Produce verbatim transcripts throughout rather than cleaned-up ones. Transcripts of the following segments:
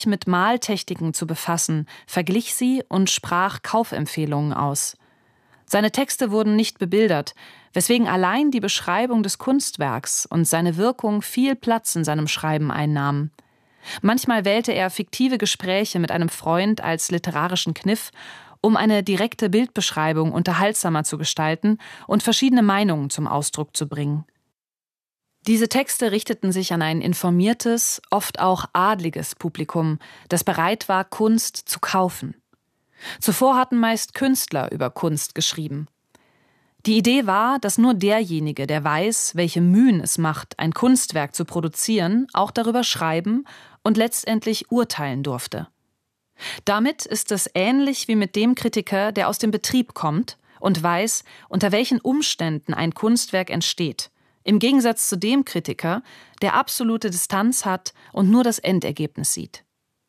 mit Maltechniken zu befassen, verglich sie und sprach Kaufempfehlungen aus. Seine Texte wurden nicht bebildert, weswegen allein die Beschreibung des Kunstwerks und seine Wirkung viel Platz in seinem Schreiben einnahmen. Manchmal wählte er fiktive Gespräche mit einem Freund als literarischen Kniff, um eine direkte Bildbeschreibung unterhaltsamer zu gestalten und verschiedene Meinungen zum Ausdruck zu bringen. Diese Texte richteten sich an ein informiertes, oft auch adliges Publikum, das bereit war, Kunst zu kaufen. Zuvor hatten meist Künstler über Kunst geschrieben. Die Idee war, dass nur derjenige, der weiß, welche Mühen es macht, ein Kunstwerk zu produzieren, auch darüber schreiben und letztendlich urteilen durfte. Damit ist es ähnlich wie mit dem Kritiker, der aus dem Betrieb kommt und weiß, unter welchen Umständen ein Kunstwerk entsteht, im Gegensatz zu dem Kritiker, der absolute Distanz hat und nur das Endergebnis sieht.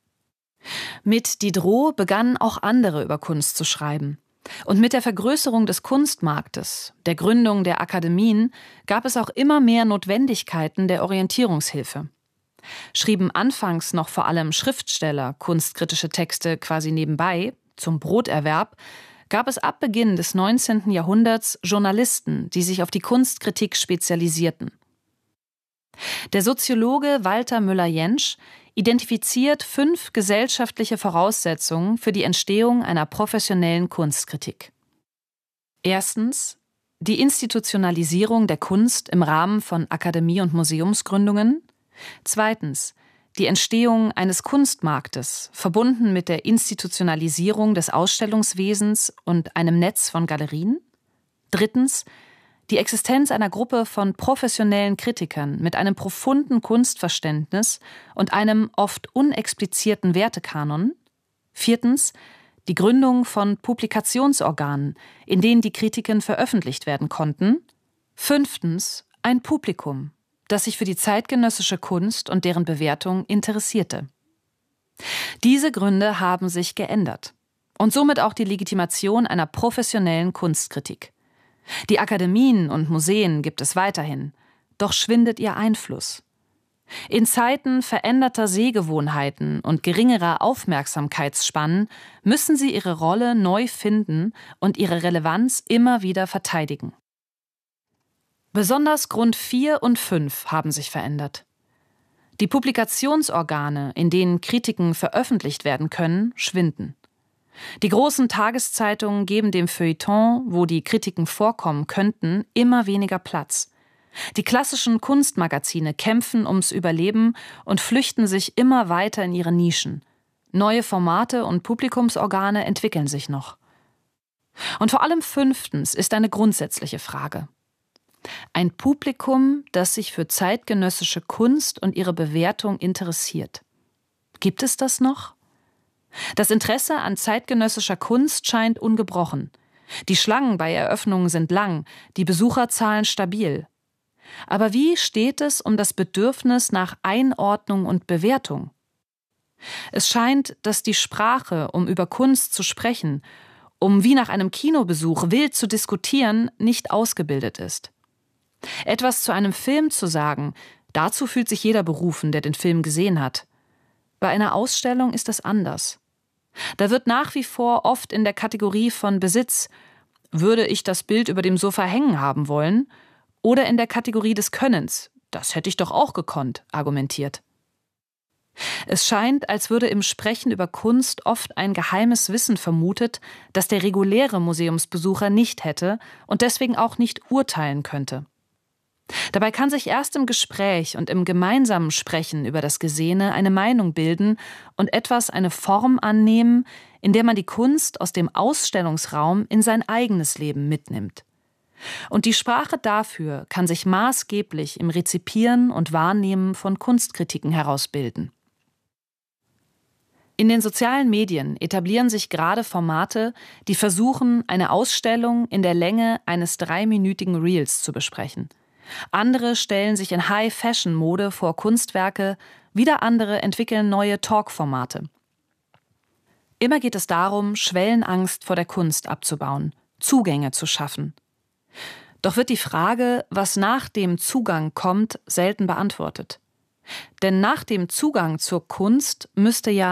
Mit Diderot begannen auch andere über Kunst zu schreiben. Und mit der Vergrößerung des Kunstmarktes, der Gründung der Akademien, gab es auch immer mehr Notwendigkeiten der Orientierungshilfe. Schrieben anfangs noch vor allem Schriftsteller kunstkritische Texte quasi nebenbei, zum Broterwerb, gab es ab Beginn des neunzehnten Jahrhunderts Journalisten, die sich auf die Kunstkritik spezialisierten. Der Soziologe Walter Müller-Jentsch identifiziert fünf gesellschaftliche Voraussetzungen für die Entstehung einer professionellen Kunstkritik. Erstens die Institutionalisierung der Kunst im Rahmen von Akademie- und Museumsgründungen. Zweitens die Entstehung eines Kunstmarktes, verbunden mit der Institutionalisierung des Ausstellungswesens und einem Netz von Galerien. Drittens die Existenz einer Gruppe von professionellen Kritikern mit einem profunden Kunstverständnis und einem oft unexplizierten Wertekanon. Viertens die Gründung von Publikationsorganen, in denen die Kritiken veröffentlicht werden konnten. Fünftens ein Publikum, das sich für die zeitgenössische Kunst und deren Bewertung interessierte. Diese Gründe haben sich geändert und somit auch die Legitimation einer professionellen Kunstkritik. Die Akademien und Museen gibt es weiterhin, doch schwindet ihr Einfluss. In Zeiten veränderter Sehgewohnheiten und geringerer Aufmerksamkeitsspannen müssen sie ihre Rolle neu finden und ihre Relevanz immer wieder verteidigen. Besonders Grund vier und fünf haben sich verändert. Die Publikationsorgane, in denen Kritiken veröffentlicht werden können, schwinden. Die großen Tageszeitungen geben dem Feuilleton, wo die Kritiken vorkommen könnten, immer weniger Platz. Die klassischen Kunstmagazine kämpfen ums Überleben und flüchten sich immer weiter in ihre Nischen. Neue Formate und Publikumsorgane entwickeln sich noch. Und vor allem fünftens ist eine grundsätzliche Frage. Ein Publikum, das sich für zeitgenössische Kunst und ihre Bewertung interessiert. Gibt es das noch? Das Interesse an zeitgenössischer Kunst scheint ungebrochen. Die Schlangen bei Eröffnungen sind lang, die Besucherzahlen stabil. Aber wie steht es um das Bedürfnis nach Einordnung und Bewertung? Es scheint, dass die Sprache, um über Kunst zu sprechen, um wie nach einem Kinobesuch wild zu diskutieren, nicht ausgebildet ist. Etwas zu einem Film zu sagen, dazu fühlt sich jeder berufen, der den Film gesehen hat. Bei einer Ausstellung ist es anders. Da wird nach wie vor oft in der Kategorie von Besitz, würde ich das Bild über dem Sofa hängen haben wollen, oder in der Kategorie des Könnens, das hätte ich doch auch gekonnt, argumentiert. Es scheint, als würde im Sprechen über Kunst oft ein geheimes Wissen vermutet, das der reguläre Museumsbesucher nicht hätte und deswegen auch nicht urteilen könnte. Dabei kann sich erst im Gespräch und im gemeinsamen Sprechen über das Gesehene eine Meinung bilden und etwas eine Form annehmen, in der man die Kunst aus dem Ausstellungsraum in sein eigenes Leben mitnimmt. Und die Sprache dafür kann sich maßgeblich im Rezipieren und Wahrnehmen von Kunstkritiken herausbilden. In den sozialen Medien etablieren sich gerade Formate, die versuchen, eine Ausstellung in der Länge eines dreiminütigen Reels zu besprechen. Andere stellen sich in High-Fashion-Mode vor Kunstwerke, wieder andere entwickeln neue Talk-Formate. Immer geht es darum, Schwellenangst vor der Kunst abzubauen, Zugänge zu schaffen. Doch wird die Frage, was nach dem Zugang kommt, selten beantwortet. Denn nach dem Zugang zur Kunst müsste ja